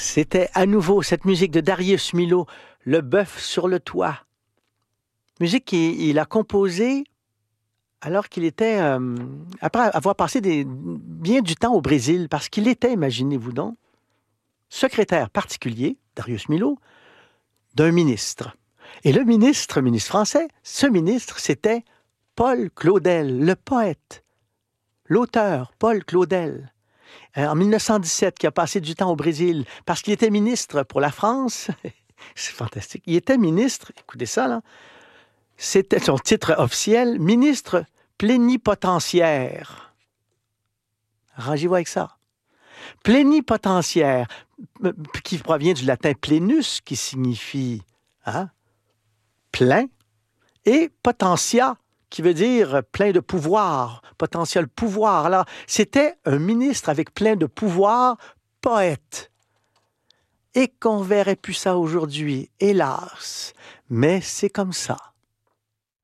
C'était à nouveau cette musique de Darius Milhaud, Le bœuf sur le toit. Musique qu'il a composée alors qu'il était, après avoir passé bien du temps au Brésil, parce qu'il était, imaginez-vous donc, secrétaire particulier, Darius Milhaud, d'un ministre. Et le ministre français, ce ministre, c'était Paul Claudel, le poète, l'auteur Paul Claudel. En 1917, qui a passé du temps au Brésil, parce qu'il était ministre pour la France. C'est fantastique. Il était ministre, écoutez ça, là. C'était son titre officiel, ministre plénipotentiaire. Rangez-vous avec ça. Plénipotentiaire, qui provient du latin plenus, qui signifie plein, et potentia, qui veut dire plein de pouvoir, potentiel pouvoir. Alors, c'était un ministre avec plein de pouvoir, poète. Et qu'on verrait plus ça aujourd'hui, hélas. Mais c'est comme ça.